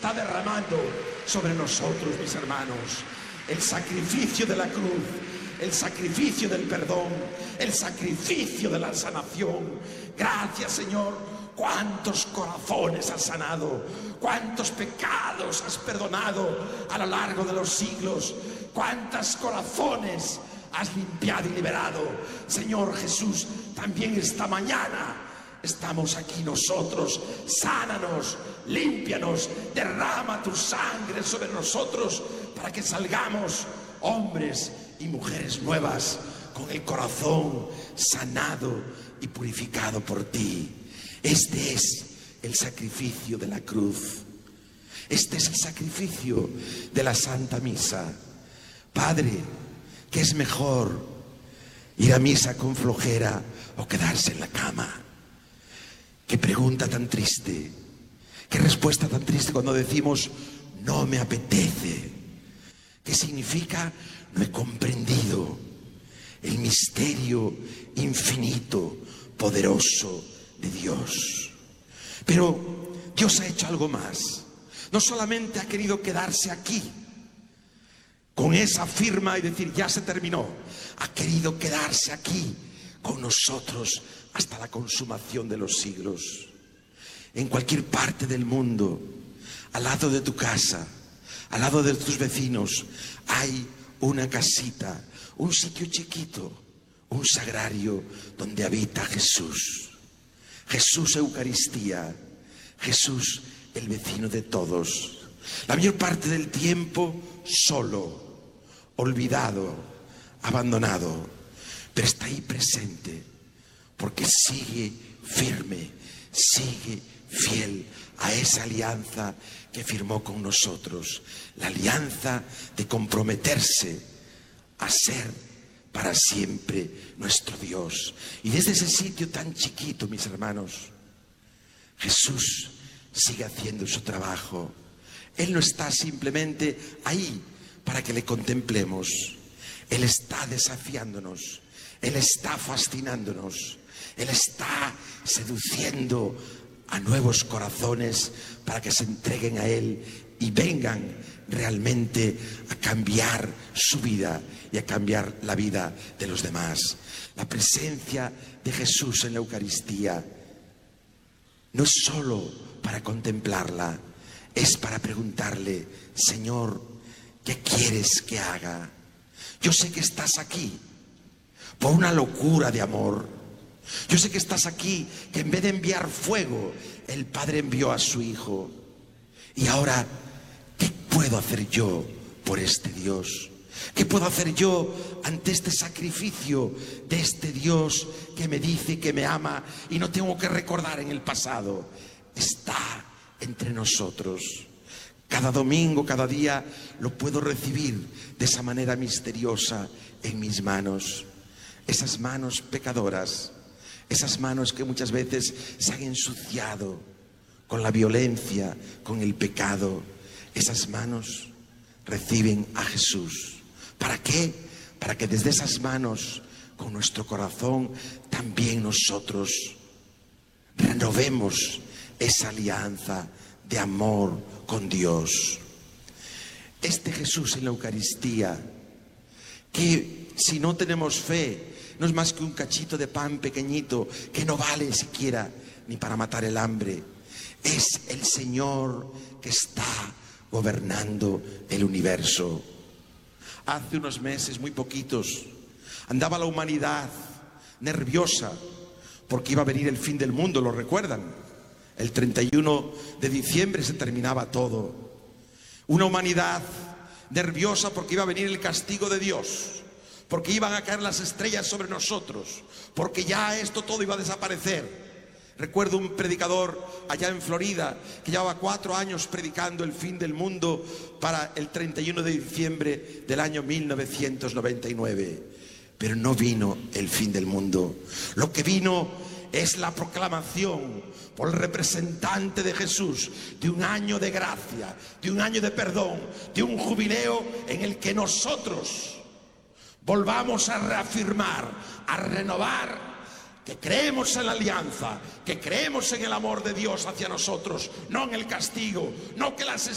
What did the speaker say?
está derramando sobre nosotros, mis hermanos. El sacrificio de la cruz, el sacrificio del perdón, el sacrificio de la sanación. Gracias, Señor. ¿Cuántos corazones has sanado? ¿Cuántos pecados has perdonado a lo largo de los siglos? ¿Cuántos corazones has limpiado y liberado? Señor Jesús, también esta mañana estamos aquí nosotros. Sánanos, límpianos, derrama tu sangre sobre nosotros para que salgamos hombres y mujeres nuevas con el corazón sanado y purificado por ti. Este es el sacrificio de la cruz. Este es el sacrificio de la Santa Misa. Padre, ¿qué es mejor? ¿Ir a misa con flojera o quedarse en la cama? Qué pregunta tan triste. Qué respuesta tan triste cuando decimos no me apetece. ¿Qué significa? No he comprendido el misterio infinito, poderoso de Dios. Pero Dios ha hecho algo más. No solamente ha querido quedarse aquí con esa firma y decir ya se terminó. Ha querido quedarse aquí con nosotros hasta la consumación de los siglos. En cualquier parte del mundo, al lado de tu casa, al lado de tus vecinos, hay una casita, un sitio chiquito, un sagrario donde habita Jesús. Jesús Eucaristía, Jesús el vecino de todos. La mayor parte del tiempo solo, olvidado, abandonado, pero está ahí presente porque sigue firme, sigue fiel a esa alianza que firmó con nosotros, la alianza de comprometerse a ser para siempre nuestro Dios. Y desde ese sitio tan chiquito, mis hermanos, Jesús sigue haciendo su trabajo. Él no está simplemente ahí para que le contemplemos. Él está desafiándonos, Él está fascinándonos, Él está seduciendo a nuevos corazones para que se entreguen a Él y vengan realmente a cambiar su vida y a cambiar la vida de los demás. La presencia de Jesús en la Eucaristía no es solo para contemplarla, es para preguntarle: Señor, ¿qué quieres que haga? Yo sé que estás aquí por una locura de amor. Yo sé que estás aquí, que en vez de enviar fuego, el Padre envió a su Hijo. Y ahora, ¿qué puedo hacer yo por este Dios? ¿Qué puedo hacer yo ante este sacrificio de este Dios que me dice que me ama y no tengo que recordar en el pasado? Está entre nosotros. Cada domingo, cada día lo puedo recibir de esa manera misteriosa en mis manos. Esas manos pecadoras, esas manos que muchas veces se han ensuciado con la violencia, con el pecado. Esas manos reciben a Jesús. ¿Para qué? Para que desde esas manos, con nuestro corazón, también nosotros renovemos esa alianza de amor con Dios. Este Jesús en la Eucaristía, que si no tenemos fe, no es más que un cachito de pan pequeñito que no vale siquiera ni para matar el hambre. Es el Señor que está gobernando el universo. Hace unos meses, muy poquitos, andaba la humanidad nerviosa porque iba a venir el fin del mundo, ¿lo recuerdan? El 31 de diciembre se terminaba todo. Una humanidad nerviosa porque iba a venir el castigo de Dios, porque iban a caer las estrellas sobre nosotros, porque ya esto todo iba a desaparecer. Recuerdo un predicador allá en Florida que llevaba 4 años predicando el fin del mundo para el 31 de diciembre del año 1999. Pero no vino el fin del mundo. Lo que vino es la proclamación por el representante de Jesús de un año de gracia, de un año de perdón, de un jubileo en el que nosotros volvamos a reafirmar, a renovar que creemos en la alianza, que creemos en el amor de Dios hacia nosotros, no en el castigo, no que las